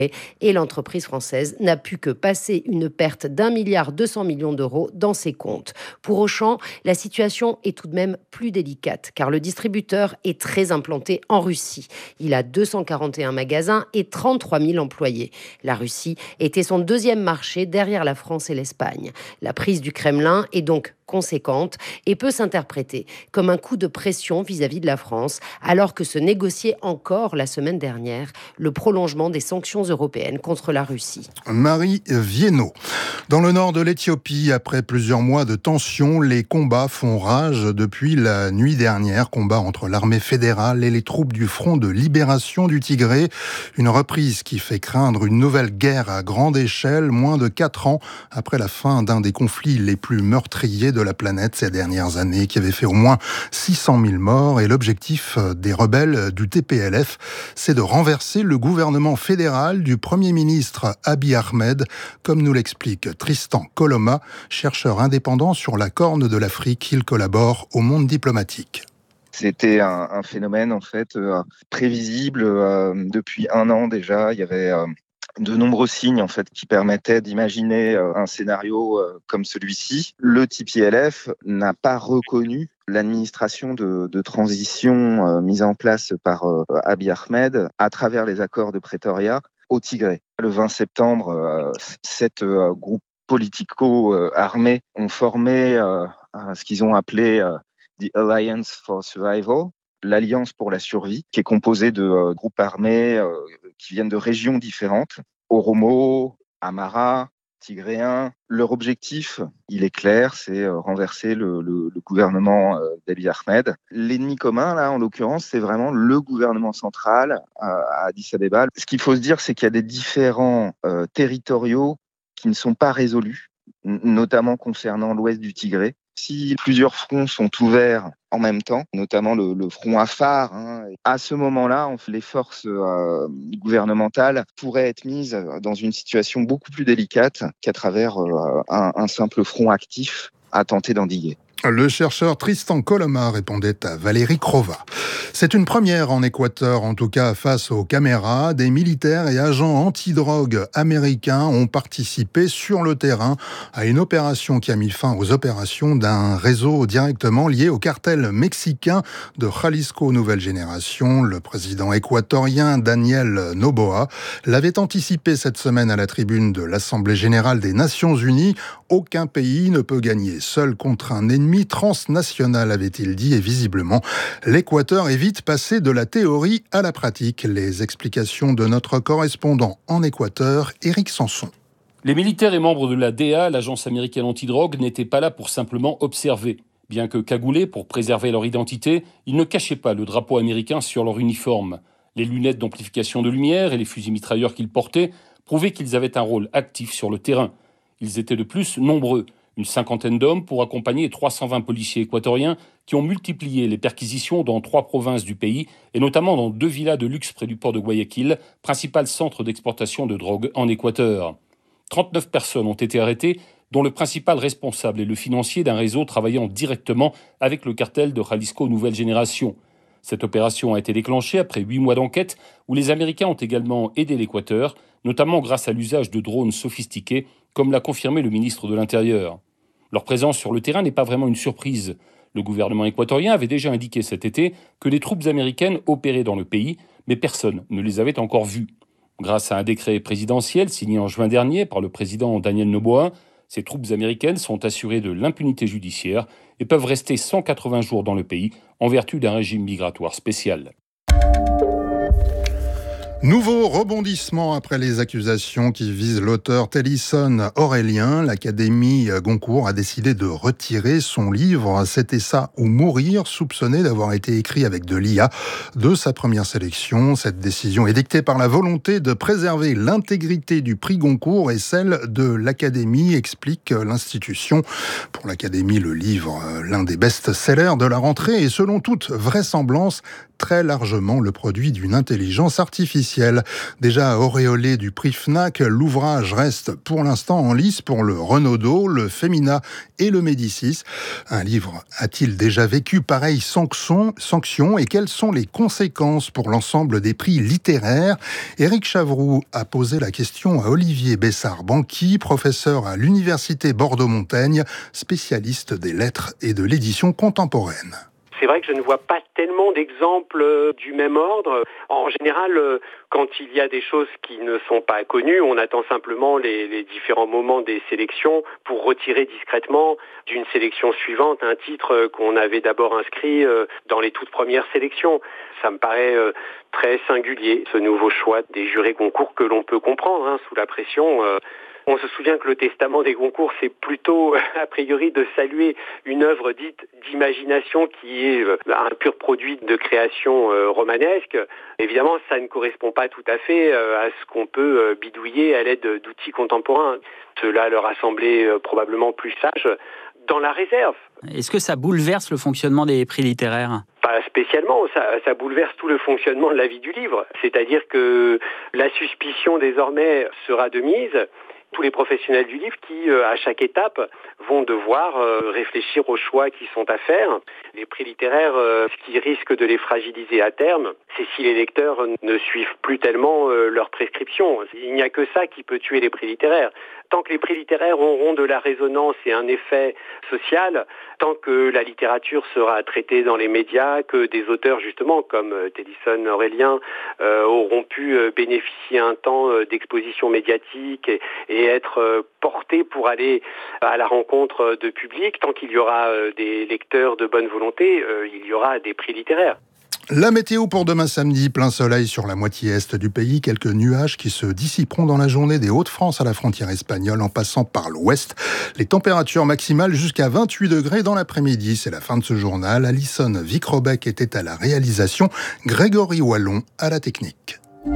et l'entreprise française n'a pu que passer une perte d'1,2 milliard dans ses comptes. Pour Auchan, la situation est tout de même plus délicate car le distributeur est très implanté en Russie. Il a 241 magasins et 33 000 employés. La Russie était son deuxième marché derrière la France et l'Espagne. La prise du Kremlin est donc conséquente et peut s'interpréter comme un coup de pression vis-à-vis de la France, alors que se négociait encore la semaine dernière le prolongement des sanctions européennes contre la Russie. Marie Viennot. Dans le nord de l'Éthiopie, après plusieurs mois de tensions, les combats font rage depuis la nuit dernière. Combats entre l'armée fédérale et les troupes du Front de libération du Tigré. Une reprise qui fait craindre une nouvelle guerre à grande échelle, moins de 4 ans après la fin d'un des conflits les plus meurtriers de la planète ces dernières années, qui avait fait au moins 600 000 morts. Et l'objectif des rebelles du TPLF, c'est de renverser le gouvernement fédéral du Premier ministre Abiy Ahmed, comme nous l'explique Tristan Coloma, chercheur indépendant sur la Corne de l'Afrique. Il collabore au Monde diplomatique. C'était un phénomène en fait prévisible depuis 1 an déjà. Il y avait de nombreux signes en fait qui permettaient d'imaginer un scénario comme celui-ci. Le TPLF n'a pas reconnu l'administration de transition mise en place par Abiy Ahmed à travers les accords de Pretoria au Tigré. Le 20 septembre, 7 groupes politico-armés ont formé ce qu'ils ont appelé The Alliance for Survival, l'Alliance pour la survie, qui est composée de groupes armés qui viennent de régions différentes, Oromo, Amara, Tigréens. Leur objectif, il est clair, c'est renverser le gouvernement d'Abiy Ahmed. L'ennemi commun, là, en l'occurrence, c'est vraiment le gouvernement central à Addis Abeba. Ce qu'il faut se dire, c'est qu'il y a des différends territoriaux qui ne sont pas résolus, notamment concernant l'ouest du Tigré. Si plusieurs fronts sont ouverts en même temps, notamment le front Afar, à ce moment-là, les forces gouvernementales pourraient être mises dans une situation beaucoup plus délicate qu'à travers un simple front actif à tenter d'endiguer. Le chercheur Tristan Coloma répondait à Valérie Crova. C'est une première en Équateur, en tout cas face aux caméras. Des militaires et agents antidrogue américains ont participé sur le terrain à une opération qui a mis fin aux opérations d'un réseau directement lié au cartel mexicain de Jalisco Nouvelle Génération. Le président équatorien Daniel Noboa l'avait anticipé cette semaine à la tribune de l'Assemblée générale des Nations Unies. Aucun pays ne peut gagner seul contre un ennemi transnational, avait-il dit, et visiblement, l'Équateur est vite passé de la théorie à la pratique. Les explications de notre correspondant en Équateur, Éric Sanson. Les militaires et membres de la DEA, l'agence américaine antidrogue, n'étaient pas là pour simplement observer. Bien que cagoulés pour préserver leur identité, ils ne cachaient pas le drapeau américain sur leur uniforme. Les lunettes d'amplification de lumière et les fusils mitrailleurs qu'ils portaient prouvaient qu'ils avaient un rôle actif sur le terrain. Ils étaient de plus nombreux. Une 50aine d'hommes pour accompagner 320 policiers équatoriens qui ont multiplié les perquisitions dans 3 provinces du pays et notamment dans 2 villas de luxe près du port de Guayaquil, principal centre d'exportation de drogue en Équateur. 39 personnes ont été arrêtées, dont le principal responsable est le financier d'un réseau travaillant directement avec le cartel de Jalisco Nouvelle Génération. Cette opération a été déclenchée après 8 mois d'enquête où les Américains ont également aidé l'Équateur, notamment grâce à l'usage de drones sophistiqués, comme l'a confirmé le ministre de l'Intérieur. Leur présence sur le terrain n'est pas vraiment une surprise. Le gouvernement équatorien avait déjà indiqué cet été que des troupes américaines opéraient dans le pays, mais personne ne les avait encore vues. Grâce à un décret présidentiel signé en juin dernier par le président Daniel Noboa, ces troupes américaines sont assurées de l'impunité judiciaire et peuvent rester 180 jours dans le pays en vertu d'un régime migratoire spécial. Nouveau rebondissement après les accusations qui visent l'auteur Tennyson Aurélien. L'Académie Goncourt a décidé de retirer son livre « C'était ça ou mourir », soupçonné d'avoir été écrit avec de l'IA de sa première sélection. Cette décision est dictée par la volonté de préserver l'intégrité du prix Goncourt et celle de l'Académie, explique l'institution. Pour l'Académie, le livre, l'un des best-sellers de la rentrée, est selon toute vraisemblance très largement le produit d'une intelligence artificielle. officielle. Déjà auréolé du prix Fnac, l'ouvrage reste pour l'instant en lice pour le Renaudot, le Femina et le Médicis. Un livre a-t-il déjà vécu pareille sanction et quelles sont les conséquences pour l'ensemble des prix littéraires? Éric Chavroux a posé la question à Olivier Bessard-Banqui, professeur à l'Université Bordeaux-Montaigne, spécialiste des lettres et de l'édition contemporaine. C'est vrai que je ne vois pas tellement d'exemples du même ordre. En général, quand il y a des choses qui ne sont pas connues, on attend simplement les différents moments des sélections pour retirer discrètement d'une sélection suivante un titre qu'on avait d'abord inscrit dans les toutes premières sélections. Ça me paraît très singulier, ce nouveau choix des jurés concours que l'on peut comprendre sous la pression. On se souvient que le testament des Goncourt, c'est plutôt, a priori, de saluer une œuvre dite d'imagination qui est un pur produit de création romanesque. Évidemment, ça ne correspond pas tout à fait à ce qu'on peut bidouiller à l'aide d'outils contemporains. Cela leur a semblé probablement plus sage dans la réserve. Est-ce que ça bouleverse le fonctionnement des prix littéraires ? Pas spécialement, ça bouleverse tout le fonctionnement de la vie du livre. C'est-à-dire que la suspicion désormais sera de mise. Tous les professionnels du livre qui, à chaque étape, vont devoir réfléchir aux choix qui sont à faire. Les prix littéraires, ce qui risque de les fragiliser à terme, c'est si les lecteurs ne suivent plus tellement leurs prescriptions. Il n'y a que ça qui peut tuer les prix littéraires. Tant que les prix littéraires auront de la résonance et un effet social, tant que la littérature sera traitée dans les médias, que des auteurs justement comme Tennyson, Aurélien auront pu bénéficier un temps d'exposition médiatique et être portés pour aller à la rencontre de public, tant qu'il y aura des lecteurs de bonne volonté, il y aura des prix littéraires. La météo pour demain samedi, plein soleil sur la moitié est du pays, quelques nuages qui se dissiperont dans la journée des Hauts-de-France à la frontière espagnole en passant par l'ouest. Les températures maximales jusqu'à 28 degrés dans l'après-midi. C'est la fin de ce journal. Alison Vicrobec était à la réalisation, Grégory Wallon à la technique.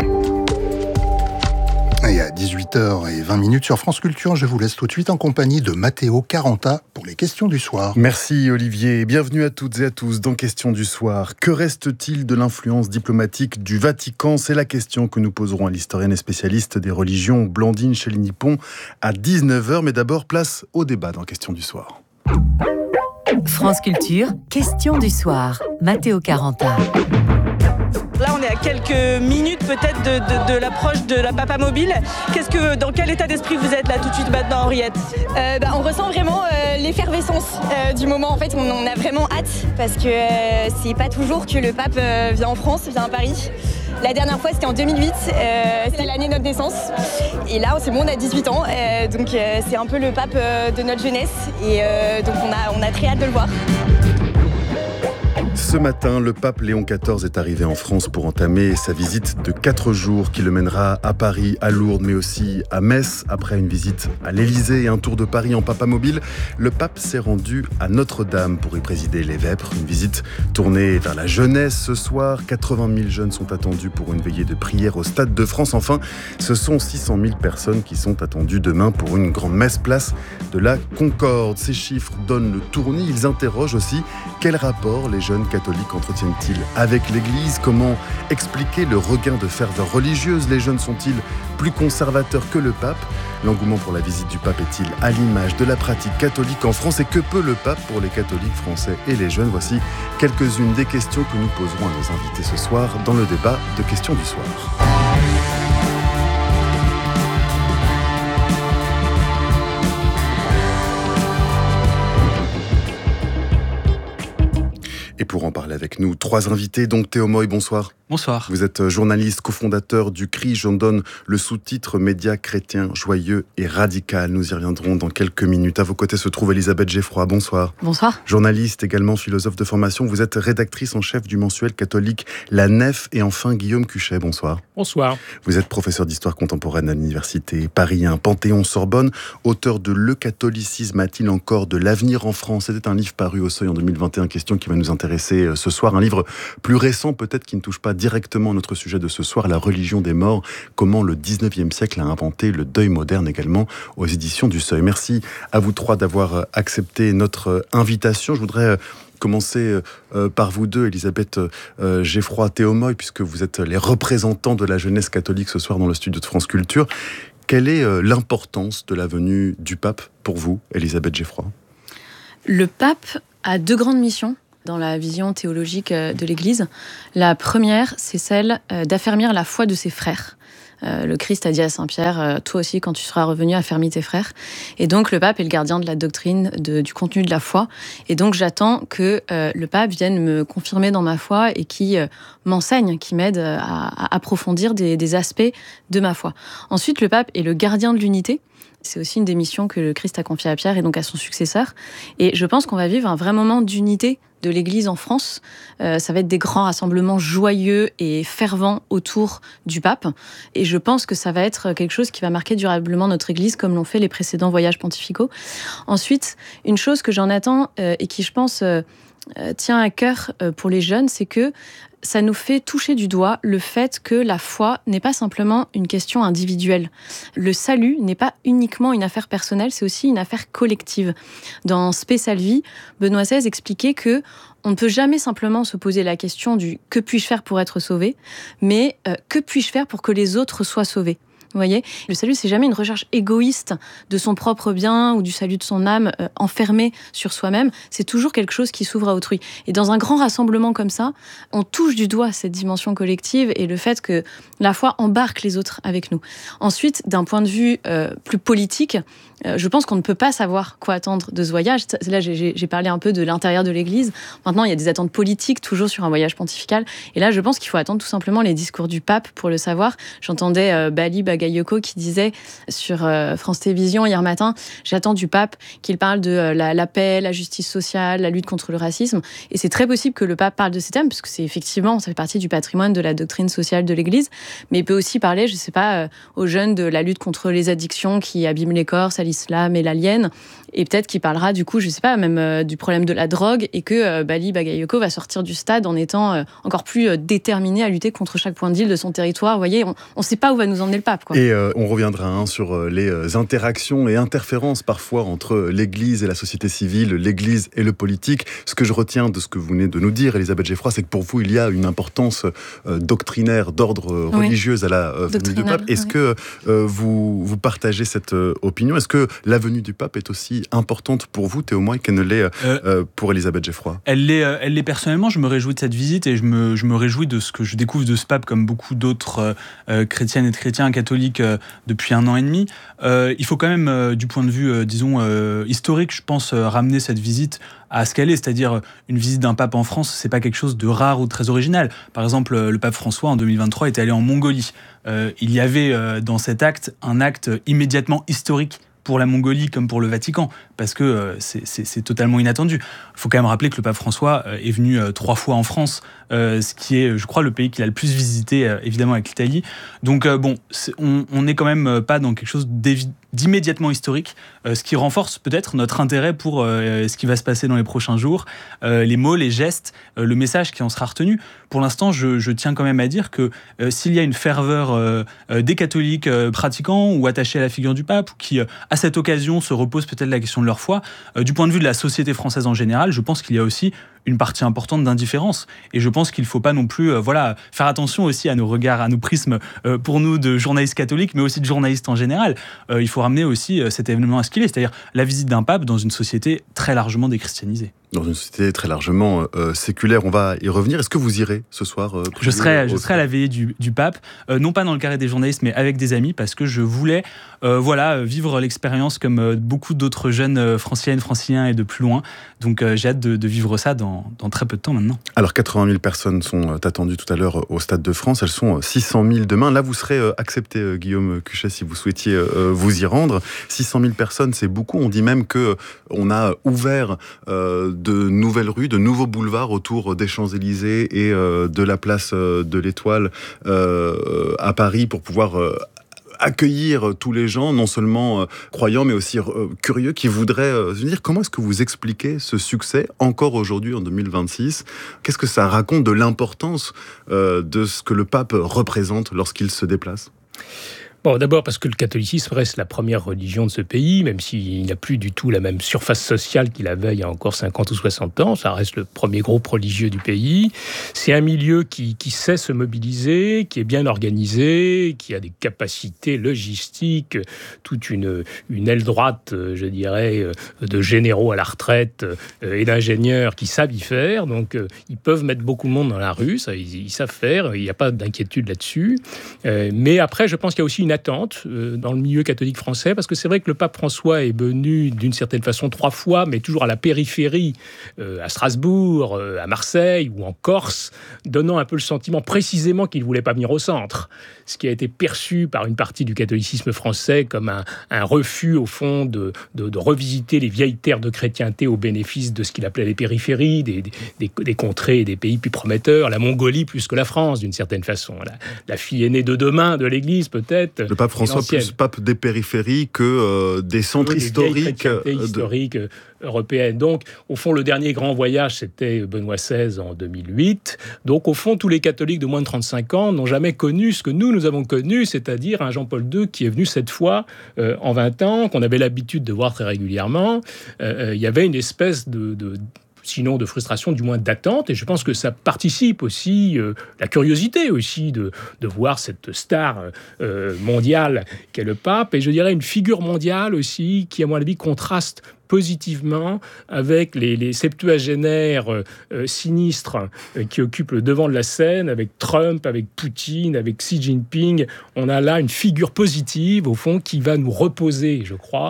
Et à 18h20 sur France Culture, je vous laisse tout de suite en compagnie de Matteo Caranta pour les questions du soir. Merci Olivier, bienvenue à toutes et à tous dans Questions du soir. Que reste-t-il de l'influence diplomatique du Vatican ? C'est la question que nous poserons à l'historienne et spécialiste des religions Blandine Chéligny-Pont à 19h. Mais d'abord, place au débat dans Questions du soir. France Culture, Questions du soir. Matteo Caranta. Là, on est à quelques minutes peut-être de l'approche de la Papa Mobile. Dans quel état d'esprit vous êtes là tout de suite maintenant, Henriette ? On ressent vraiment l'effervescence du moment. En fait, on a vraiment hâte parce que c'est pas toujours que le pape vient en France, vient à Paris. La dernière fois, c'était en 2008. C'est l'année de notre naissance. Et là, c'est bon, on a 18 ans. Donc, c'est un peu le pape de notre jeunesse. Et donc, on a très hâte de le voir. Ce matin, le pape Léon XIV est arrivé en France pour entamer sa visite de 4 jours qui le mènera à Paris, à Lourdes, mais aussi à Metz. Après une visite à l'Élysée et un tour de Paris en Papa Mobile, le pape s'est rendu à Notre-Dame pour y présider les vêpres. Une visite tournée vers la jeunesse ce soir. 80 000 jeunes sont attendus pour une veillée de prière au Stade de France. Enfin, ce sont 600 000 personnes qui sont attendues demain pour une grande messe place de la Concorde. Ces chiffres donnent le tournis. Ils interrogent aussi quel rapport les jeunes catholiques entretiennent-ils avec l'Église ? Comment expliquer le regain de ferveur religieuse ? Les jeunes sont-ils plus conservateurs que le pape ? L'engouement pour la visite du pape est-il à l'image de la pratique catholique en France ? Et que peut le pape pour les catholiques français et les jeunes ? Voici quelques-unes des questions que nous poserons à nos invités ce soir dans le débat de Questions du soir. Et pour en parler avec nous, 3 invités. Donc Théo Moy, bonsoir. Bonsoir. Vous êtes journaliste, cofondateur du CRI. J'en donne le sous-titre « Médias chrétiens, joyeux et radical ». Nous y reviendrons dans quelques minutes. À vos côtés se trouve Elisabeth Geffroy. Bonsoir. Bonsoir. Journaliste, également philosophe de formation. Vous êtes rédactrice en chef du mensuel catholique La Nef. Et enfin, Guillaume Cuchet. Bonsoir. Bonsoir. Vous êtes professeur d'histoire contemporaine à l'université Paris 1 Panthéon-Sorbonne. Auteur de Le catholicisme a-t-il encore de l'avenir en France ? C'était un livre paru au Seuil en 2021. Question qui va nous intéresser passer ce soir. Un livre plus récent peut-être qui ne touche pas directement notre sujet de ce soir, La religion des morts, comment le 19e siècle a inventé le deuil moderne, également aux éditions du Seuil. Merci à vous trois d'avoir accepté notre invitation. Je voudrais commencer par vous deux, Elisabeth Geffroy, Théo Moy, puisque vous êtes les représentants de la jeunesse catholique ce soir dans le studio de France Culture. Quelle est l'importance de la venue du pape pour vous, Elisabeth Geffroy ? Le pape a 2 grandes missions dans la vision théologique de l'Église. La première, c'est celle d'affermir la foi de ses frères. Le Christ a dit à Saint-Pierre, toi aussi, quand tu seras revenu, affermis tes frères. Et donc, le pape est le gardien de la doctrine, du contenu de la foi. Et donc, j'attends que le pape vienne me confirmer dans ma foi et qui m'enseigne, qui m'aide à approfondir des aspects de ma foi. Ensuite, le pape est le gardien de l'unité. C'est aussi une des missions que le Christ a confiée à Pierre et donc à son successeur. Et je pense qu'on va vivre un vrai moment d'unité de l'Église en France. Ça va être des grands rassemblements joyeux et fervents autour du pape. Et je pense que ça va être quelque chose qui va marquer durablement notre Église, comme l'ont fait les précédents voyages pontificaux. Ensuite, une chose que j'en attends et qui, je pense, tient à cœur pour les jeunes, c'est que ça nous fait toucher du doigt le fait que la foi n'est pas simplement une question individuelle. Le salut n'est pas uniquement une affaire personnelle, c'est aussi une affaire collective. Dans Spe Salvi, Benoît XVI expliquait que on ne peut jamais simplement se poser la question du « que puis-je faire pour être sauvé ?», mais « que puis-je faire pour que les autres soient sauvés ?» Vous voyez, le salut, c'est jamais une recherche égoïste de son propre bien ou du salut de son âme enfermée sur soi-même. C'est toujours quelque chose qui s'ouvre à autrui. Et dans un grand rassemblement comme ça, on touche du doigt cette dimension collective et le fait que la foi embarque les autres avec nous. Ensuite, d'un point de vue plus politique, je pense qu'on ne peut pas savoir quoi attendre de ce voyage. Là, j'ai parlé un peu de l'intérieur de l'Église. Maintenant, il y a des attentes politiques, toujours sur un voyage pontifical. Et là, je pense qu'il faut attendre tout simplement les discours du pape pour le savoir. J'entendais Bali Bagayoko qui disait sur France Télévisions hier matin, j'attends du pape qu'il parle de la paix, la justice sociale, la lutte contre le racisme. Et c'est très possible que le pape parle de ces thèmes, parce que c'est effectivement, ça fait partie du patrimoine de la doctrine sociale de l'Église. Mais il peut aussi parler, je sais pas, aux jeunes de la lutte contre les addictions qui abîment les corps, l'islam et l'alien, et peut-être qu'il parlera du coup, je sais pas, même du problème de la drogue, et que Bali Bagayoko va sortir du stade en étant encore plus déterminé à lutter contre chaque point de deal de son territoire. Vous voyez, on ne sait pas où va nous emmener le pape, quoi. Et on reviendra sur les interactions et interférences parfois entre l'Église et la société civile, l'Église et le politique. Ce que je retiens de ce que vous venez de nous dire, Elisabeth Geffroy, c'est que pour vous, il y a une importance doctrinaire d'ordre religieuse à la venue du pape. Est-ce que vous partagez cette opinion ? Est-ce que la venue du pape est aussi importante pour vous, Théo Moy, qu'elle ne l'est pour Elisabeth Geffroy ? Elle l'est personnellement. Je me réjouis de cette visite et je me réjouis de ce que je découvre de ce pape, comme beaucoup d'autres chrétiennes et de chrétiens catholiques depuis 1 an et demi. Il faut quand même, du point de vue, disons, historique, je pense, ramener cette visite à ce qu'elle est, c'est-à-dire une visite d'un pape en France, c'est pas quelque chose de rare ou de très original. Par exemple, le pape François, en 2023, était allé en Mongolie. Il y avait dans cet acte un acte immédiatement historique pour la Mongolie comme pour le Vatican, parce que c'est totalement inattendu. Il faut quand même rappeler que le pape François est venu 3 fois en France, ce qui est, je crois, le pays qu'il a le plus visité, évidemment avec l'Italie. Donc on n'est quand même pas dans quelque chose d'immédiatement historique, ce qui renforce peut-être notre intérêt pour ce qui va se passer dans les prochains jours, les mots, les gestes, le message qui en sera retenu. Pour l'instant, je tiens quand même à dire que s'il y a une ferveur des catholiques pratiquants ou attachés à la figure du pape, ou qui, à cette occasion, se reposent peut-être la question de leur foi, du point de vue de la société française en général, je pense qu'il y a aussi une partie importante d'indifférence. Et je pense qu'il ne faut pas non plus faire attention aussi à nos regards, à nos prismes, pour nous de journalistes catholiques, mais aussi de journalistes en général. Il faut ramener aussi cet événement à ce qu'il est, c'est-à-dire la visite d'un pape dans une société très largement déchristianisée. Dans une société très largement séculaire, on va y revenir. Est-ce que vous irez ce soir Je serai à la veillée du pape, non pas dans le carré des journalistes, mais avec des amis, parce que je voulais vivre l'expérience comme beaucoup d'autres jeunes franciliennes, franciliens et de plus loin. Donc j'ai hâte de vivre ça dans très peu de temps maintenant. Alors 80 000 personnes sont attendues tout à l'heure au Stade de France. Elles sont 600 000 demain. Là, vous serez accepté, Guillaume Cuchet, si vous souhaitiez vous y rendre. 600 000 personnes, c'est beaucoup. On dit même qu'on a ouvert de nouvelles rues, de nouveaux boulevards autour des Champs-Élysées et de la place de l'Étoile à Paris pour pouvoir accueillir tous les gens, non seulement croyants, mais aussi curieux, qui voudraient venir. Comment est-ce que vous expliquez ce succès, encore aujourd'hui, en 2026 ? Qu'est-ce que ça raconte de l'importance de ce que le pape représente lorsqu'il se déplace ? Bon, d'abord parce que le catholicisme reste la première religion de ce pays, même s'il n'a plus du tout la même surface sociale qu'il avait il y a encore 50 ou 60 ans. Ça reste le premier groupe religieux du pays. C'est un milieu qui sait se mobiliser, qui est bien organisé, qui a des capacités logistiques, toute une aile droite, je dirais, de généraux à la retraite et d'ingénieurs qui savent y faire. Donc, ils peuvent mettre beaucoup de monde dans la rue, ça, ils savent faire, il n'y a pas d'inquiétude là-dessus. Mais après, je pense qu'il y a aussi une attente dans le milieu catholique français, parce que c'est vrai que le pape François est venu d'une certaine façon 3 fois, mais toujours à la périphérie, à Strasbourg, à Marseille ou en Corse, donnant un peu le sentiment précisément qu'il ne voulait pas venir au centre. Ce qui a été perçu par une partie du catholicisme français comme un refus, au fond, de revisiter les vieilles terres de chrétienté au bénéfice de ce qu'il appelait les périphéries, des contrées et des pays plus prometteurs, la Mongolie plus que la France, d'une certaine façon. La fille aînée de demain de l'Église, peut-être. Le pape François plus pape des périphéries que des centres historiques. Historiques européennes. Donc, au fond, le dernier grand voyage, c'était Benoît XVI en 2008. Donc, au fond, tous les catholiques de moins de 35 ans n'ont jamais connu ce que nous avons connu, c'est-à-dire un Jean-Paul II qui est venu cette fois en 20 ans, qu'on avait l'habitude de voir très régulièrement. Il y avait une espèce sinon de frustration, du moins d'attente. Et je pense que ça participe aussi, la curiosité aussi, de voir cette star mondiale qu'est le pape. Et je dirais une figure mondiale aussi qui, à mon avis, contraste positivement avec les septuagénaires sinistres qui occupent le devant de la scène, avec Trump, avec Poutine, avec Xi Jinping. On a là une figure positive, au fond, qui va nous reposer, je crois,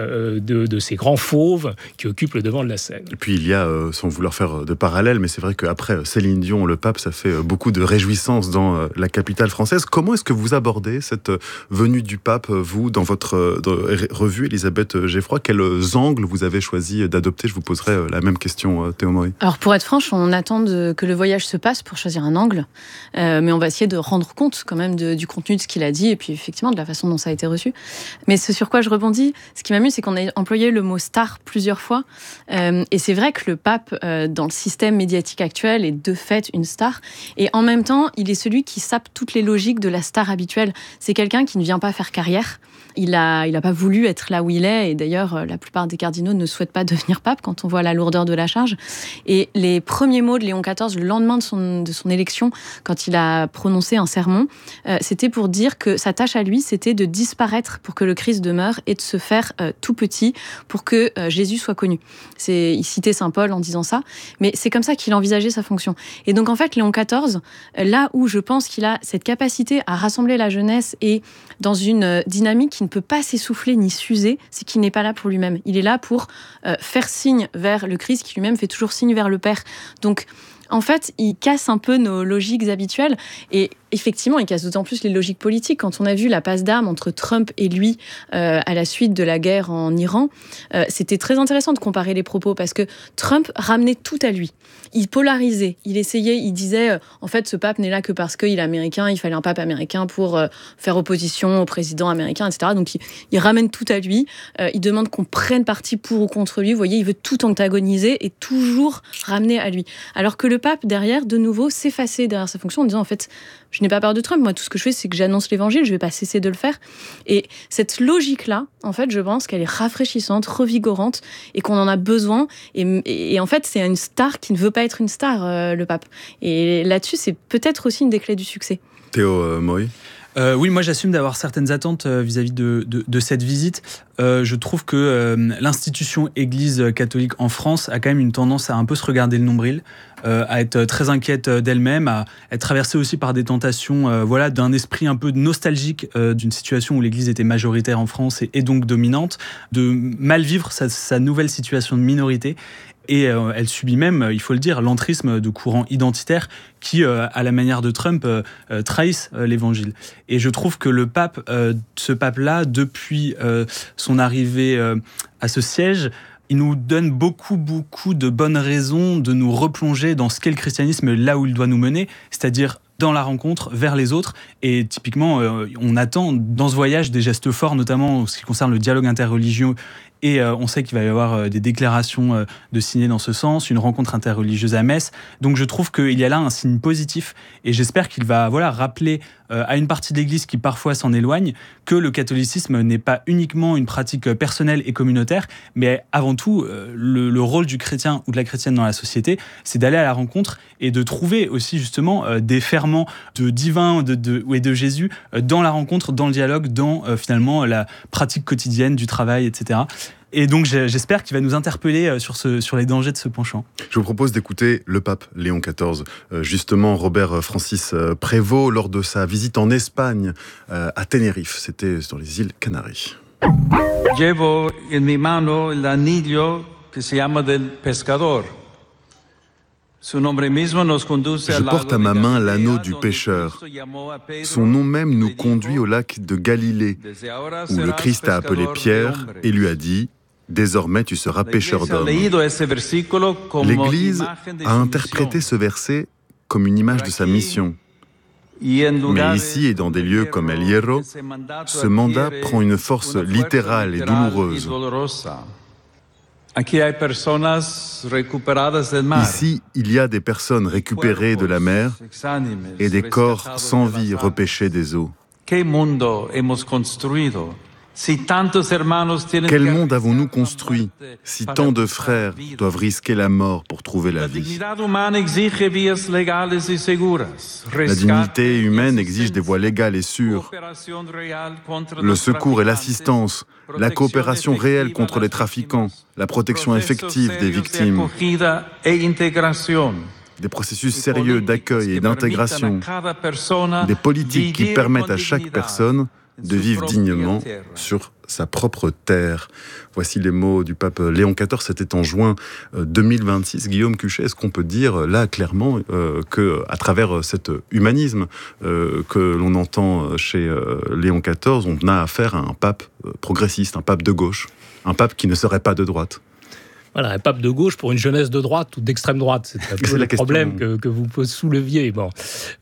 de ces grands fauves qui occupent le devant de la scène. Et puis il y a, sans vouloir faire de parallèle, mais c'est vrai qu'après Céline Dion, le pape, ça fait beaucoup de réjouissance dans la capitale française. Comment est-ce que vous abordez cette venue du pape, vous, dans votre revue, Elisabeth Geffroy ? Quels angles vous avez choisi d'adopter? Je vous poserai la même question, Théo Maury. Alors, pour être franche, on attend que le voyage se passe pour choisir un angle, mais on va essayer de rendre compte quand même du contenu de ce qu'il a dit, et puis effectivement de la façon dont ça a été reçu. Mais ce sur quoi je rebondis, ce qui m'amuse, c'est qu'on a employé le mot star plusieurs fois, et c'est vrai que le pape, dans le système médiatique actuel, est de fait une star, et en même temps, il est celui qui sape toutes les logiques de la star habituelle. C'est quelqu'un qui ne vient pas faire carrière. Il a pas voulu être là où il est, et d'ailleurs, la plupart des cardinaux ne souhaitent pas devenir pape quand on voit la lourdeur de la charge. Et les premiers mots de Léon XIV, le lendemain de son élection, quand il a prononcé un sermon, c'était pour dire que sa tâche à lui, c'était de disparaître pour que le Christ demeure et de se faire tout petit pour que Jésus soit connu. Il citait Saint Paul en disant ça, mais c'est comme ça qu'il envisageait sa fonction. Et donc en fait, Léon XIV, là où je pense qu'il a cette capacité à rassembler la jeunesse et dans une dynamique qui ne peut pas s'essouffler ni s'user, c'est qu'il n'est pas là pour lui-même. Il est là pour faire signe vers le Christ qui lui-même fait toujours signe vers le Père. Donc, en fait, il casse un peu nos logiques habituelles et effectivement, il casse d'autant plus les logiques politiques. Quand on a vu la passe d'armes entre Trump et lui à la suite de la guerre en Iran, c'était très intéressant de comparer les propos parce que Trump ramenait tout à lui. Il polarisait, il disait en fait ce pape n'est là que parce qu'il est américain, il fallait un pape américain pour faire opposition au président américain, etc. Donc il ramène tout à lui, il demande qu'on prenne parti pour ou contre lui. Vous voyez, il veut tout antagoniser et toujours ramener à lui. Alors que le pape derrière, de nouveau, s'effaçait derrière sa fonction en disant en fait je n'ai pas peur de Trump, moi tout ce que je fais c'est que j'annonce l'évangile, je ne vais pas cesser de le faire. Et cette logique-là, en fait, je pense qu'elle est rafraîchissante, revigorante et qu'on en a besoin. Et en fait, c'est une star qui ne veut pas être une star, le pape. Et là-dessus, c'est peut-être aussi une des clés du succès. Théo Maury. Oui, moi j'assume d'avoir certaines attentes vis-à-vis de cette visite. Je trouve que l'institution Église catholique en France a quand même une tendance à un peu se regarder le nombril, à être très inquiète d'elle-même, à être traversée aussi par des tentations d'un esprit un peu nostalgique d'une situation où l'Église était majoritaire en France et donc dominante, de mal vivre sa nouvelle situation de minorité. Et elle subit même, il faut le dire, l'entrisme de courants identitaires qui, à la manière de Trump, trahissent l'évangile. Et je trouve que le pape, ce pape-là, depuis son arrivée à ce siège, il nous donne beaucoup de bonnes raisons de nous replonger dans ce qu'est le christianisme, là où il doit nous mener, c'est-à-dire dans la rencontre vers les autres. Et typiquement, on attend dans ce voyage des gestes forts, notamment en ce qui concerne le dialogue interreligieux. Et on sait qu'il va y avoir des déclarations de signer dans ce sens, une rencontre interreligieuse à Metz. Donc je trouve qu'il y a là un signe positif et j'espère qu'il va rappeler à une partie de l'Église qui parfois s'en éloigne que le catholicisme n'est pas uniquement une pratique personnelle et communautaire, mais avant tout le rôle du chrétien ou de la chrétienne dans la société, c'est d'aller à la rencontre et de trouver aussi justement des ferments de divin et de Jésus dans la rencontre, dans le dialogue, dans finalement la pratique quotidienne du travail, etc. Et donc j'espère qu'il va nous interpeller sur les dangers de ce penchant. Je vous propose d'écouter le pape Léon XIV, justement Robert Francis Prévost, lors de sa visite en Espagne, à Tenerife. C'était dans les îles Canaries. Llevo en mi mano el anillo que se llama del pescador. Je porte à ma main l'anneau du pêcheur. Son nom même nous conduit au lac de Galilée, où le Christ a appelé Pierre et lui a dit « Désormais tu seras pêcheur d'hommes ». L'Église a interprété ce verset comme une image de sa mission. Mais ici et dans des lieux comme El Hierro, ce mandat prend une force littérale et douloureuse. Ici, il y a des personnes récupérées de la mer et des corps sans vie repêchés des eaux. Quel monde avons-nous construit si tant de frères doivent risquer la mort pour trouver la vie? La dignité humaine exige des voies légales et sûres. Le secours et l'assistance, la coopération réelle contre les trafiquants, la protection effective des victimes, des processus sérieux d'accueil et d'intégration, des politiques qui permettent à chaque personne de vivre dignement sur sa propre terre. Voici les mots du pape Léon XIV, c'était en juin 2026. Guillaume Cuchet, est-ce qu'on peut dire là clairement qu'à travers cet humanisme que l'on entend chez Léon XIV, on a affaire à un pape progressiste, un pape de gauche, un pape qui ne serait pas de droite? Voilà, un pape de gauche pour une jeunesse de droite ou d'extrême droite, c'est un peu le problème que vous souleviez. Bon.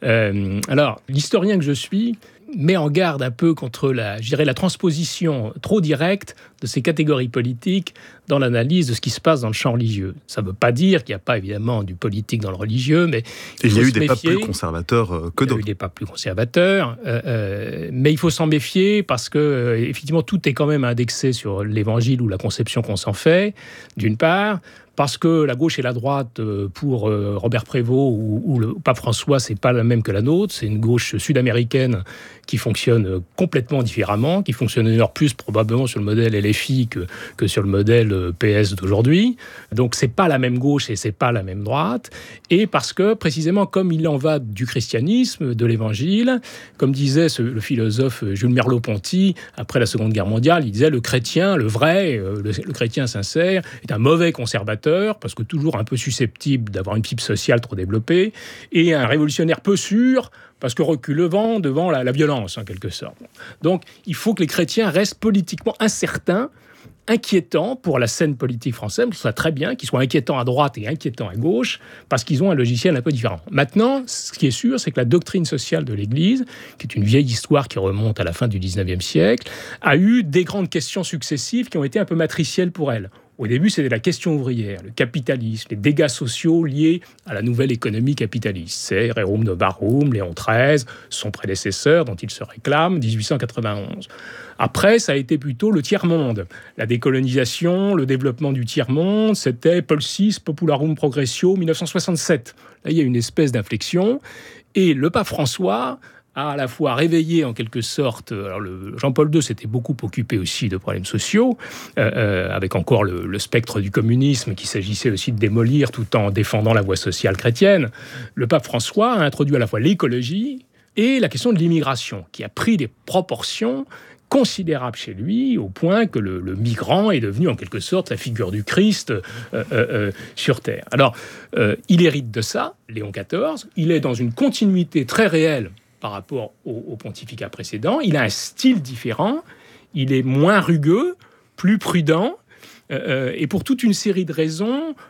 Alors, l'historien que je suis met en garde un peu contre la transposition trop directe de ces catégories politiques dans l'analyse de ce qui se passe dans le champ religieux. Ça ne veut pas dire qu'il n'y a pas évidemment du politique dans le religieux, mais il y a eu des papes plus conservateurs que d'autres. Il y a eu des papes plus conservateurs, mais il faut s'en méfier parce que effectivement tout est quand même indexé sur l'Évangile ou la conception qu'on s'en fait, d'une part. Parce que la gauche et la droite, pour Robert Prévost ou le pape François, c'est pas la même que la nôtre. C'est une gauche sud-américaine qui fonctionne complètement différemment, qui fonctionne d'ailleurs plus probablement sur le modèle LFI que sur le modèle PS d'aujourd'hui. Donc c'est pas la même gauche et c'est pas la même droite. Et parce que précisément comme il en va du christianisme, de l'Évangile, comme disait le philosophe Jules Merleau-Ponty après la Seconde Guerre mondiale, il disait le chrétien, le vrai, le chrétien sincère, est un mauvais conservateur parce que toujours un peu susceptible d'avoir une fibre sociale trop développée, et un révolutionnaire peu sûr parce que reculevant devant la violence, en quelque sorte. Donc, il faut que les chrétiens restent politiquement incertains, inquiétants pour la scène politique française, que ce soit très bien, qu'ils soient inquiétants à droite et inquiétants à gauche, parce qu'ils ont un logiciel un peu différent. Maintenant, ce qui est sûr, c'est que la doctrine sociale de l'Église, qui est une vieille histoire qui remonte à la fin du 19e siècle, a eu des grandes questions successives qui ont été un peu matricielles pour elle. Au début, c'était la question ouvrière, le capitalisme, les dégâts sociaux liés à la nouvelle économie capitaliste. C'est Réaume de Baroum, Léon XIII, son prédécesseur, dont il se réclame, 1891. Après, ça a été plutôt le tiers-monde. La décolonisation, le développement du tiers-monde, c'était Paul VI, Popularum Progressio, 1967. Là, il y a une espèce d'inflexion. Et le pape François a à la fois réveillé en quelque sorte... Alors Jean-Paul II s'était beaucoup occupé aussi de problèmes sociaux, avec encore le spectre du communisme qu'il s'agissait aussi de démolir tout en défendant la voie sociale chrétienne. Le pape François a introduit à la fois l'écologie et la question de l'immigration, qui a pris des proportions considérable chez lui, au point que le migrant est devenu en quelque sorte la figure du Christ sur Terre. Alors, il hérite de ça, Léon XIV, il est dans une continuité très réelle par rapport au pontificat précédent, il a un style différent, il est moins rugueux, plus prudent, et pour toute une série de raisons,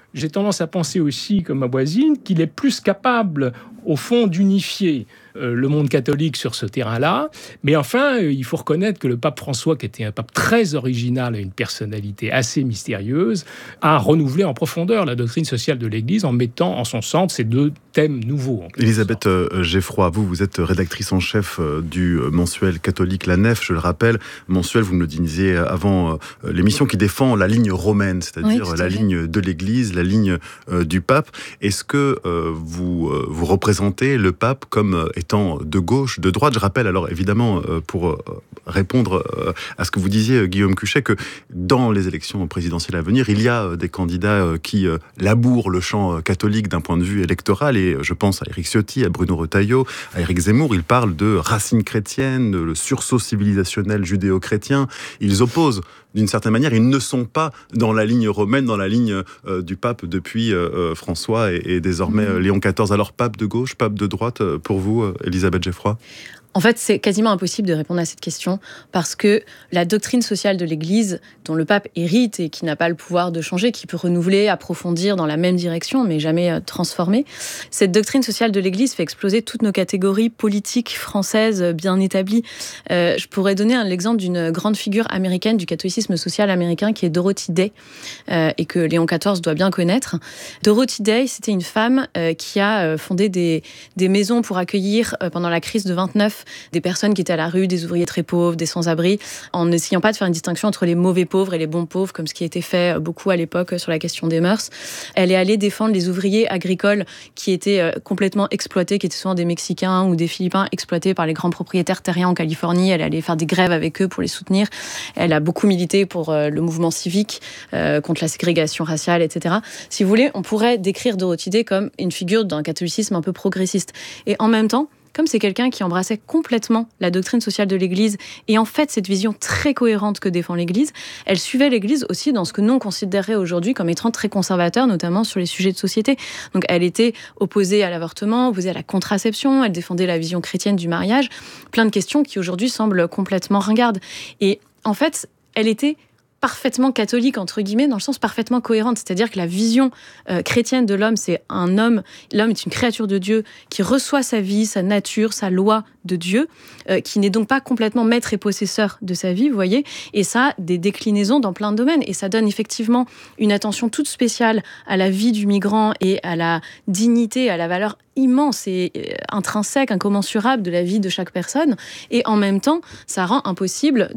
j'ai tendance à penser aussi, comme ma voisine, qu'il est plus capable, au fond, d'unifier le monde catholique sur ce terrain-là. Mais enfin, il faut reconnaître que le pape François, qui était un pape très original et une personnalité assez mystérieuse, a renouvelé en profondeur la doctrine sociale de l'Église en mettant en son centre ces deux thèmes nouveaux. Elisabeth Geffroy, vous êtes rédactrice en chef du mensuel catholique La Nef, je le rappelle. Mensuel, vous me le disiez avant l'émission, qui défend la ligne romaine, c'est-à-dire la ligne de l'Église, la ligne du pape. Est-ce que vous représentez le pape comme étant de gauche, de droite? Je rappelle alors évidemment, pour répondre à ce que vous disiez, Guillaume Cuchet, que dans les élections présidentielles à venir, il y a des candidats qui labourent le champ catholique d'un point de vue électoral, et je pense à Éric Ciotti, à Bruno Retailleau, à Éric Zemmour. Ils parlent de racines chrétiennes, le sursaut civilisationnel judéo-chrétien. Ils opposent, d'une certaine manière, ils ne sont pas dans la ligne romaine, dans la ligne du pape depuis François et désormais Léon XIV. Alors, pape de gauche, pape de droite, pour vous, Elisabeth Geffroy? En fait, c'est quasiment impossible de répondre à cette question parce que la doctrine sociale de l'Église, dont le pape hérite et qui n'a pas le pouvoir de changer, qui peut renouveler, approfondir dans la même direction, mais jamais transformer, cette doctrine sociale de l'Église fait exploser toutes nos catégories politiques françaises bien établies. Je pourrais donner l'exemple d'une grande figure américaine du catholicisme social américain qui est Dorothy Day et que Léon XIV doit bien connaître. Dorothy Day, c'était une femme qui a fondé des maisons pour accueillir pendant la crise de 29 des personnes qui étaient à la rue, des ouvriers très pauvres, des sans-abri, en n'essayant pas de faire une distinction entre les mauvais pauvres et les bons pauvres, comme ce qui était fait beaucoup à l'époque sur la question des mœurs. Elle est allée défendre les ouvriers agricoles qui étaient complètement exploités, qui étaient souvent des Mexicains ou des Philippins exploités par les grands propriétaires terriens en Californie. Elle allait faire des grèves avec eux pour les soutenir. Elle a beaucoup milité pour le mouvement civique, contre la ségrégation raciale, etc. Si vous voulez, on pourrait décrire Dorothy Day comme une figure d'un catholicisme un peu progressiste. Et en même temps, comme c'est quelqu'un qui embrassait complètement la doctrine sociale de l'Église et en fait cette vision très cohérente que défend l'Église, elle suivait l'Église aussi dans ce que nous on considérait aujourd'hui comme étant très conservateur, notamment sur les sujets de société. Donc elle était opposée à l'avortement, opposée à la contraception, elle défendait la vision chrétienne du mariage, plein de questions qui aujourd'hui semblent complètement ringardes. Et en fait, elle était parfaitement catholique, entre guillemets, dans le sens parfaitement cohérente. C'est-à-dire que la vision chrétienne de l'homme, c'est un homme, l'homme est une créature de Dieu qui reçoit sa vie, sa nature, sa loi de Dieu, qui n'est donc pas complètement maître et possesseur de sa vie, vous voyez, et ça a des déclinaisons dans plein de domaines, et ça donne effectivement une attention toute spéciale à la vie du migrant et à la dignité, à la valeur immense et intrinsèque, incommensurable de la vie de chaque personne, et en même temps, ça rend impossible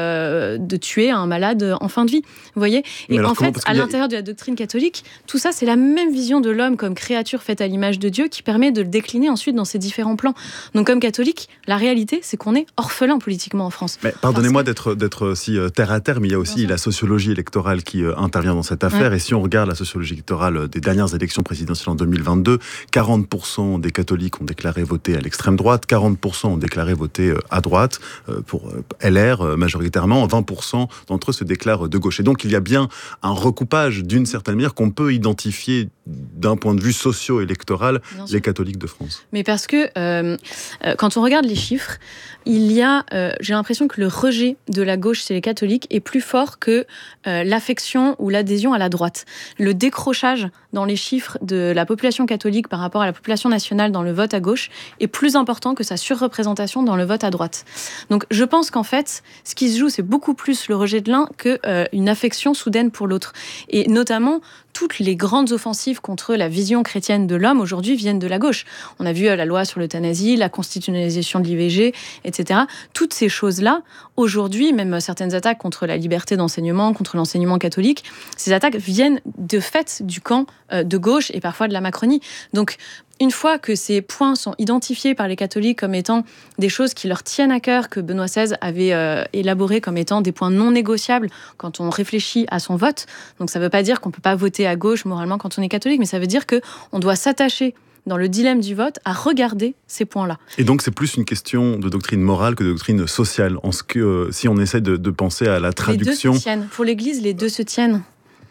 de tuer un malade en fin de vie, vous voyez. Et en fait, à l'intérieur de la doctrine catholique, tout ça, c'est la même vision de l'homme comme créature faite à l'image de Dieu qui permet de le décliner ensuite dans ses différents plans. Donc, comme catholique, la réalité, c'est qu'on est orphelin politiquement en France. Mais pardonnez-moi d'être si terre à terre, mais il y a aussi la sociologie électorale qui intervient dans cette affaire. Ouais. Et si on regarde la sociologie électorale des dernières élections présidentielles en 2022, 40% des catholiques ont déclaré voter à l'extrême droite, 40% ont déclaré voter à droite, pour LR majoritairement, 20% d'entre eux se déclarent de gauche. Et donc il y a bien un recoupage d'une certaine manière qu'on peut identifier d'un point de vue socio-électoral les catholiques de France. Mais parce que quand on regarde les chiffres, il y a, j'ai l'impression que le rejet de la gauche chez les catholiques est plus fort que l'affection ou l'adhésion à la droite. Le décrochage dans les chiffres de la population catholique par rapport à la population nationale dans le vote à gauche est plus important que sa surreprésentation dans le vote à droite. Donc je pense qu'en fait, ce qui se joue, c'est beaucoup plus le rejet de l'un qu'une affection soudaine pour l'autre. Et notamment, toutes les grandes offensives contre la vision chrétienne de l'homme aujourd'hui viennent de la gauche. On a vu la loi sur l'euthanasie, la constitutionnalisation de l'IVG, etc. Toutes ces choses-là, aujourd'hui, même certaines attaques contre la liberté d'enseignement, contre l'enseignement catholique, ces attaques viennent de fait du camp de gauche et parfois de la Macronie. Donc, une fois que ces points sont identifiés par les catholiques comme étant des choses qui leur tiennent à cœur, que Benoît XVI avait élaboré comme étant des points non négociables quand on réfléchit à son vote, donc ça ne veut pas dire qu'on ne peut pas voter à gauche moralement quand on est catholique, mais ça veut dire qu'on doit s'attacher dans le dilemme du vote à regarder ces points-là. Et donc c'est plus une question de doctrine morale que de doctrine sociale, en ce que si on essaie de penser à la traduction... Les deux se tiennent. Pour l'Église, les deux se tiennent.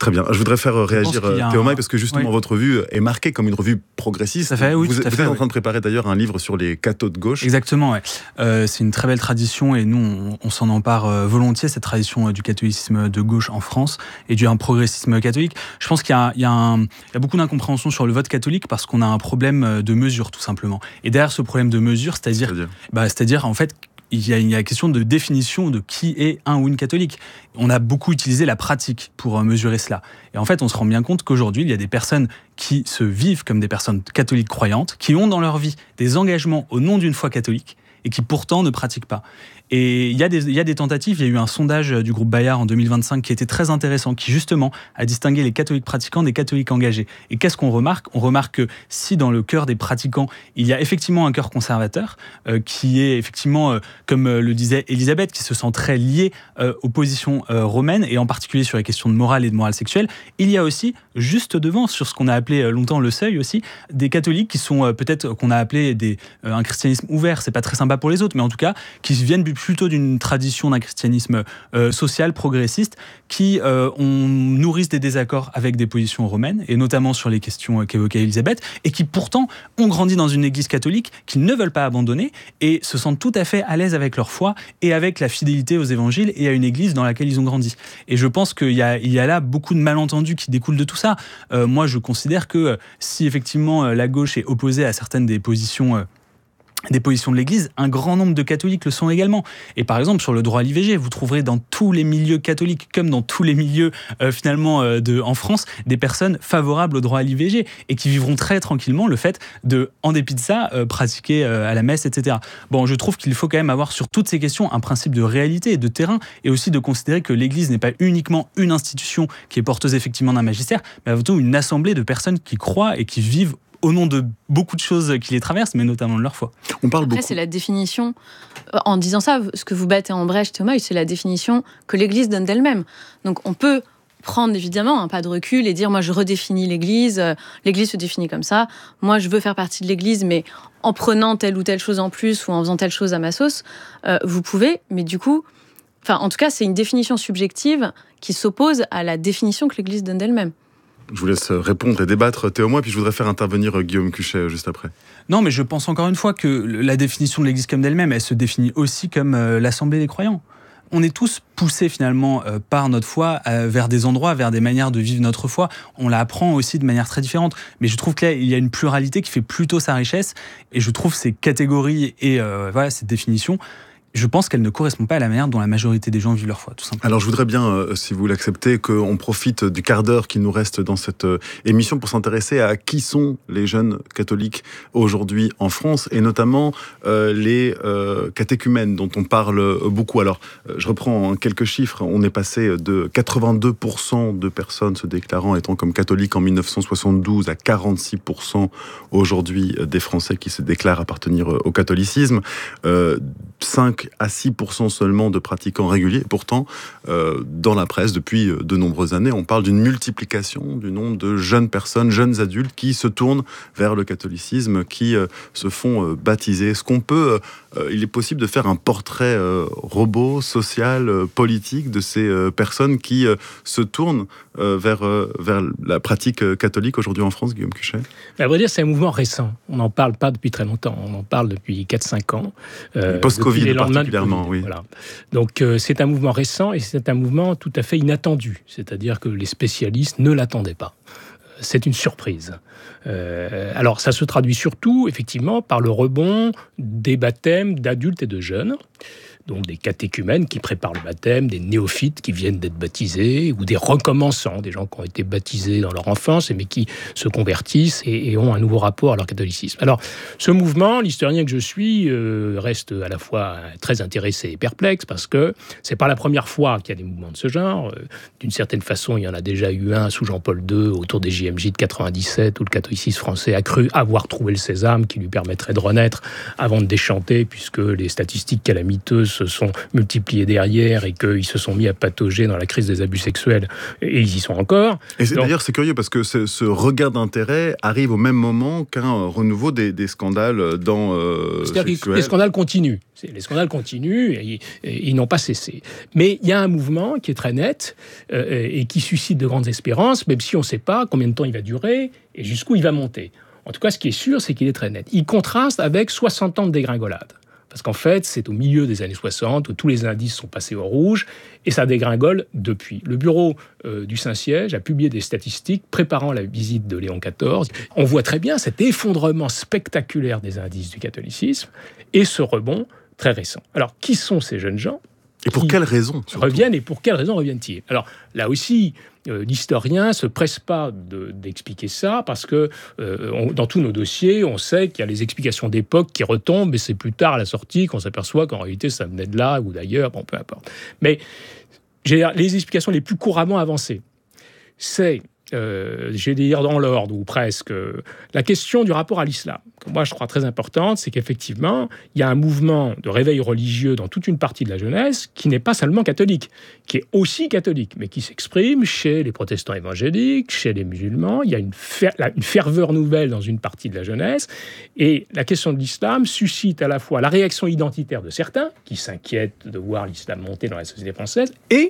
Très bien. Je voudrais faire réagir Théomaï, parce que justement, votre revue est marquée comme une revue progressiste. Vous êtes en train de préparer d'ailleurs un livre sur les cathos de gauche. Exactement, ouais. C'est une très belle tradition et nous, on s'en empare volontiers, cette tradition du catholicisme de gauche en France et du progressisme catholique. Je pense qu'il y a beaucoup d'incompréhension sur le vote catholique parce qu'on a un problème de mesure, tout simplement. Et derrière ce problème de mesure, c'est-à-dire en fait, il y a la question de définition de qui est un ou une catholique. On a beaucoup utilisé la pratique pour mesurer cela. Et en fait, on se rend bien compte qu'aujourd'hui, il y a des personnes qui se vivent comme des personnes catholiques croyantes, qui ont dans leur vie des engagements au nom d'une foi catholique et qui pourtant ne pratiquent pas. Et il y a des tentatives, il y a eu un sondage du groupe Bayard en 2025 qui était très intéressant, qui justement a distingué les catholiques pratiquants des catholiques engagés. Et qu'est-ce qu'on remarque ? On remarque que si dans le cœur des pratiquants, il y a effectivement un cœur conservateur, qui est effectivement, comme le disait Elisabeth, qui se sent très lié aux positions romaines, et en particulier sur les questions de morale et de morale sexuelle, il y a aussi, juste devant, sur ce qu'on a appelé longtemps le seuil aussi, des catholiques qui sont peut-être, qu'on a appelé un christianisme ouvert, c'est pas très sympa pour les autres, mais en tout cas, qui viennent plutôt d'une tradition d'un christianisme social, progressiste, qui nourrissent des désaccords avec des positions romaines, et notamment sur les questions qu'évoquait Elisabeth, et qui pourtant ont grandi dans une église catholique qu'ils ne veulent pas abandonner, et se sentent tout à fait à l'aise avec leur foi, et avec la fidélité aux évangiles, et à une église dans laquelle ils ont grandi. Et je pense qu'il y a là beaucoup de malentendus qui découlent de tout ça. Moi, je considère que si effectivement la gauche est opposée à certaines des positions de l'Église, un grand nombre de catholiques le sont également. Et par exemple, sur le droit à l'IVG, vous trouverez dans tous les milieux catholiques, comme dans tous les milieux en France, des personnes favorables au droit à l'IVG et qui vivront très tranquillement le fait de, en dépit de ça, pratiquer à la messe, etc. Bon, je trouve qu'il faut quand même avoir sur toutes ces questions un principe de réalité et de terrain, et aussi de considérer que l'Église n'est pas uniquement une institution qui est porteuse effectivement d'un magistère, mais avant tout une assemblée de personnes qui croient et qui vivent au nom de beaucoup de choses qui les traversent, mais notamment de leur foi. On parle Après, beaucoup. c'est la définition, en disant ça, ce que vous battez en brèche, Théomaï, c'est la définition que l'Église donne d'elle-même. Donc on peut prendre évidemment un pas de recul et dire, moi je redéfinis l'Église se définit comme ça, moi je veux faire partie de l'Église, mais en prenant telle ou telle chose en plus, ou en faisant telle chose à ma sauce, vous pouvez, mais du coup, en tout cas, c'est une définition subjective qui s'oppose à la définition que l'Église donne d'elle-même. Je vous laisse répondre et débattre, Théomaï, puis je voudrais faire intervenir Guillaume Cuchet juste après. Non, mais je pense encore une fois que la définition de l'Église comme d'elle-même, elle se définit aussi comme l'Assemblée des croyants. On est tous poussés finalement par notre foi vers des endroits, vers des manières de vivre notre foi. On la apprend aussi de manière très différente. Mais je trouve que là, il y a une pluralité qui fait plutôt sa richesse. Et je trouve ces catégories et ces définitions, je pense qu'elle ne correspond pas à la manière dont la majorité des gens vivent leur foi, tout simplement. Alors je voudrais bien, si vous l'acceptez, qu'on profite du quart d'heure qui nous reste dans cette émission pour s'intéresser à qui sont les jeunes catholiques aujourd'hui en France, et notamment les catéchumènes dont on parle beaucoup. Alors je reprends quelques chiffres. On est passé de 82% de personnes se déclarant étant comme catholiques en 1972 à 46% aujourd'hui des Français qui se déclarent appartenir au catholicisme. 5 à 6% seulement de pratiquants réguliers. Et pourtant, dans la presse, depuis de nombreuses années, on parle d'une multiplication du nombre de jeunes personnes, jeunes adultes qui se tournent vers le catholicisme, qui se font baptiser. Est-ce qu'on peut, il est possible de faire un portrait robot, social, politique de ces personnes qui se tournent vers la pratique catholique aujourd'hui en France, Guillaume Cuchet ? À vrai dire, c'est un mouvement récent. On n'en parle pas depuis très longtemps. On en parle depuis 4-5 ans. Post-Covid particulièrement, oui. Voilà. Donc c'est un mouvement récent et c'est un mouvement tout à fait inattendu. C'est-à-dire que les spécialistes ne l'attendaient pas. C'est une surprise. Alors ça se traduit surtout, effectivement, par le rebond des baptêmes d'adultes et de jeunes. Donc des catéchumènes qui préparent le baptême, des néophytes qui viennent d'être baptisés, ou des recommençants, des gens qui ont été baptisés dans leur enfance, mais qui se convertissent et ont un nouveau rapport à leur catholicisme. Alors, ce mouvement, l'historien que je suis, reste à la fois très intéressé et perplexe, parce que c'est pas la première fois qu'il y a des mouvements de ce genre. D'une certaine façon, il y en a déjà eu un sous Jean-Paul II, autour des JMJ de 97, où le catholicisme français a cru avoir trouvé le sésame qui lui permettrait de renaître avant de déchanter, puisque les statistiques calamiteuses se sont multipliées derrière et qu'ils se sont mis à patauger dans la crise des abus sexuels, et ils y sont encore. Et d'ailleurs, c'est curieux parce que ce regain d'intérêt arrive au même moment qu'un renouveau des scandales dans c'est-à-dire que les scandales continuent. Les scandales continuent et ils n'ont pas cessé. Mais il y a un mouvement qui est très net et qui suscite de grandes espérances, même si on ne sait pas combien de temps il va durer et jusqu'où il va monter. En tout cas, ce qui est sûr, c'est qu'il est très net. Il contraste avec 60 ans de dégringolade. Parce qu'en fait, c'est au milieu des années 60 où tous les indices sont passés au rouge et ça dégringole depuis. Le bureau du Saint-Siège a publié des statistiques préparant la visite de Léon XIV. On voit très bien cet effondrement spectaculaire des indices du catholicisme et ce rebond très récent. Alors, qui sont ces jeunes gens ? Et pour quelles raisons reviennent, et pour quelles raisons reviennent-ils ? Alors, là aussi, l'historien ne se presse pas d'expliquer ça, parce que dans tous nos dossiers, on sait qu'il y a les explications d'époque qui retombent, mais c'est plus tard à la sortie qu'on s'aperçoit qu'en réalité, ça venait de là ou d'ailleurs, bon, peu importe. Mais les explications les plus couramment avancées, c'est, je vais dire dans l'ordre, ou presque, la question du rapport à l'islam. Moi, je crois très importante, c'est qu'effectivement, il y a un mouvement de réveil religieux dans toute une partie de la jeunesse qui n'est pas seulement catholique, qui est aussi catholique, mais qui s'exprime chez les protestants évangéliques, chez les musulmans. Il y a une ferveur nouvelle dans une partie de la jeunesse. Et la question de l'islam suscite à la fois la réaction identitaire de certains, qui s'inquiètent de voir l'islam monter dans la société française, et